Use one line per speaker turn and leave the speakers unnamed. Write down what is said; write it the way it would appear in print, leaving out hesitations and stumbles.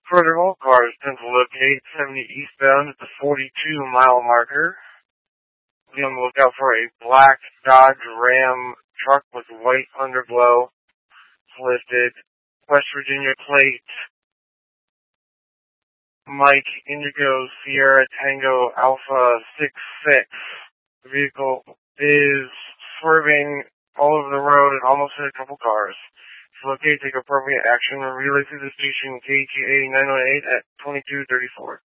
Further, all cars tend to locate 70 eastbound at the 42-mile marker. Be on the lookout for a black Dodge Ram truck with white underglow. It's listed West Virginia plate Mike Indigo Sierra Tango Alpha 66. The vehicle is swerving all over the road and almost hit a couple cars. If located, take appropriate action and relay to the station KTA 918 at 2234.